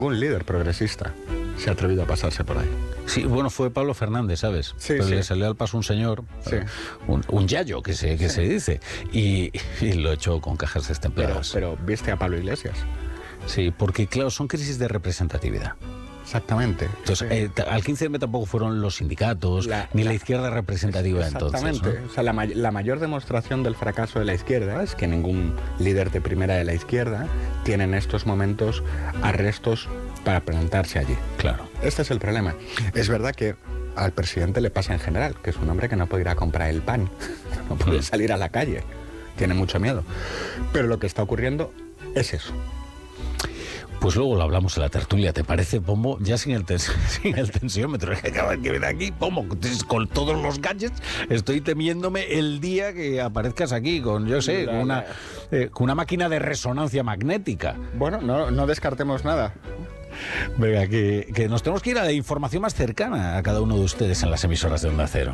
Un líder progresista se ha atrevido a pasarse por ahí. Sí, bueno, fue Pablo Fernández, ¿sabes? Sí, Pero sí. le salió al paso un señor, Sí. un yayo que se dice, y lo echó con cajas destempladas. Pero viste a Pablo Iglesias. Sí, porque claro, son crisis de representatividad. Exactamente. Entonces, al 15M tampoco fueron los sindicatos, ni la izquierda representativa entonces. Exactamente. ¿No? O sea, la mayor demostración del fracaso de la izquierda es que ningún líder de primera de la izquierda tiene en estos momentos arrestos para plantarse allí. Claro. Este es el problema. Es verdad que al presidente le pasa en general, que es un hombre que no puede ir a comprar el pan, no puede salir a la calle, tiene mucho miedo. Pero lo que está ocurriendo es eso. Pues luego lo hablamos en la tertulia, ¿te parece, Pombo? Ya sin el tensiómetro, es que acaba de venir aquí, Pombo, con todos los gadgets, estoy temiéndome el día que aparezcas aquí con, yo sé, con una máquina de resonancia magnética. Bueno, no descartemos nada. Venga, que nos tenemos que ir a la información más cercana a cada uno de ustedes en las emisoras de Onda Cero.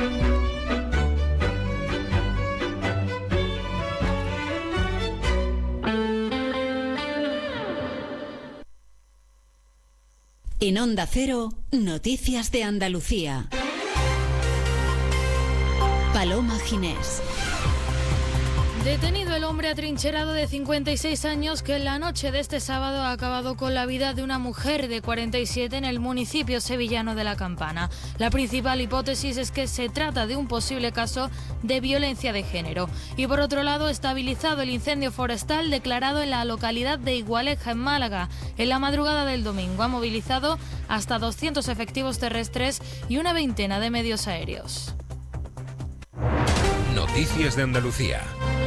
En Onda Cero, Noticias de Andalucía. Paloma Ginés. Detenido el hombre atrincherado de 56 años que en la noche de este sábado ha acabado con la vida de una mujer de 47 en el municipio sevillano de La Campana. La principal hipótesis es que se trata de un posible caso de violencia de género. Y por otro lado, estabilizado el incendio forestal declarado en la localidad de Igualeja, en Málaga. En la madrugada del domingo ha movilizado hasta 200 efectivos terrestres y una veintena de medios aéreos. Noticias de Andalucía.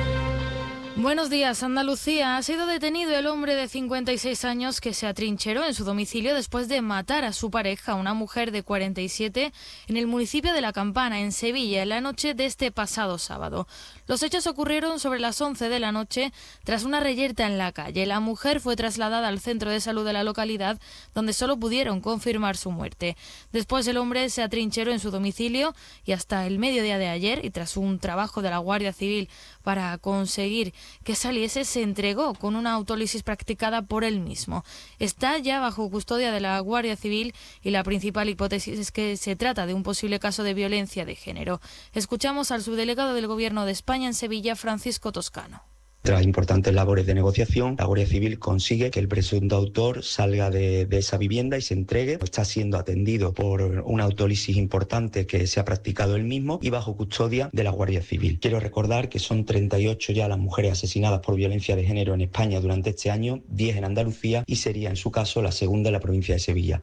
Buenos días. Andalucía. Ha sido detenido el hombre de 56 años que se atrincheró en su domicilio después de matar a su pareja, una mujer de 47, en el municipio de La Campana, en Sevilla, en la noche de este pasado sábado. Los hechos ocurrieron sobre las 11 de la noche tras una reyerta en la calle. La mujer fue trasladada al centro de salud de la localidad, donde solo pudieron confirmar su muerte. Después el hombre se atrincheró en su domicilio y hasta el mediodía de ayer, y tras un trabajo de la Guardia Civil para conseguir que saliese, se entregó con una autólisis practicada por él mismo. Está ya bajo custodia de la Guardia Civil y la principal hipótesis es que se trata de un posible caso de violencia de género. Escuchamos al subdelegado del Gobierno de España en Sevilla, Francisco Toscano. Tras importantes labores de negociación, la Guardia Civil consigue que el presunto autor salga de esa vivienda y se entregue. Está siendo atendido por una autólisis importante que se ha practicado él mismo y bajo custodia de la Guardia Civil. Quiero recordar que son 38 ya las mujeres asesinadas por violencia de género en España durante este año, 10 en Andalucía y sería en su caso la segunda en la provincia de Sevilla.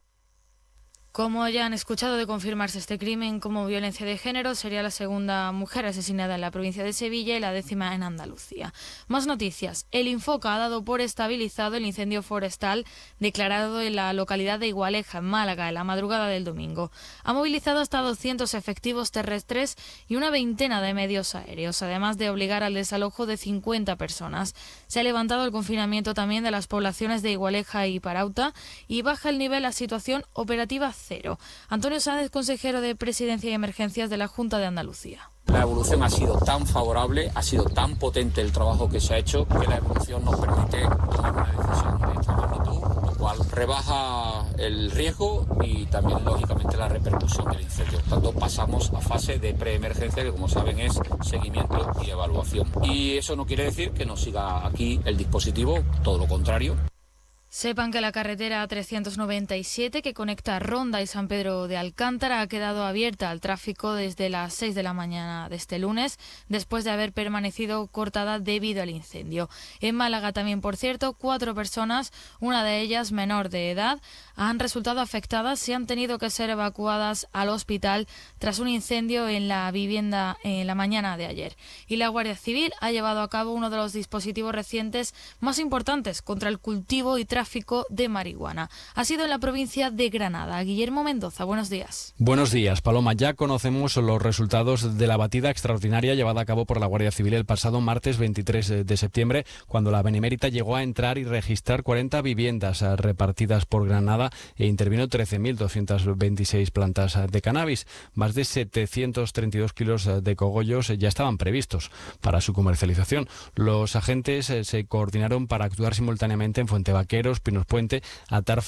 Como ya han escuchado, de confirmarse este crimen como violencia de género, sería la segunda mujer asesinada en la provincia de Sevilla y la 10ª en Andalucía. Más noticias. El Infoca ha dado por estabilizado el incendio forestal declarado en la localidad de Igualeja, en Málaga, en la madrugada del domingo. Ha movilizado hasta 200 efectivos terrestres y una veintena de medios aéreos, además de obligar al desalojo de 50 personas. Se ha levantado el confinamiento también de las poblaciones de Igualeja y Parauta y baja el nivel a situación operativa cero. Antonio Sáenz, consejero de Presidencia y Emergencias de la Junta de Andalucía. La evolución ha sido tan favorable, ha sido tan potente el trabajo que se ha hecho, que la evolución nos permite tomar una decisión de esta magnitud, lo cual rebaja el riesgo y también, lógicamente, la repercusión del incendio. Por tanto, pasamos a fase de preemergencia, que como saben es seguimiento y evaluación. Y eso no quiere decir que no siga aquí el dispositivo, todo lo contrario. Sepan que la carretera 397 que conecta Ronda y San Pedro de Alcántara ha quedado abierta al tráfico desde las 6 de la mañana de este lunes, después de haber permanecido cortada debido al incendio. En Málaga también, por cierto, 4 personas, una de ellas menor de edad, han resultado afectadas y han tenido que ser evacuadas al hospital tras un incendio en la vivienda en la mañana de ayer. Y la Guardia Civil ha llevado a cabo uno de los dispositivos recientes más importantes contra el cultivo y tráfico de marihuana. Ha sido en la provincia de Granada. Guillermo Mendoza, buenos días. Buenos días, Paloma. Ya conocemos los resultados de la batida extraordinaria llevada a cabo por la Guardia Civil el pasado martes 23 de septiembre, cuando la Benemérita llegó a entrar y registrar 40 viviendas repartidas por Granada e intervino 13.226 plantas de cannabis. Más de 732 kilos de cogollos ya estaban previstos para su comercialización. Los agentes se coordinaron para actuar simultáneamente en Fuentevaquero, Cisneros, Pinos Puente, Atar